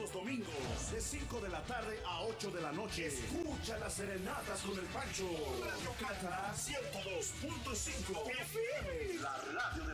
los domingos, de 5 de la tarde a 8 de la noche. Escucha las serenatas con el Pancho. Radio Cata 102.5 FM. La radio de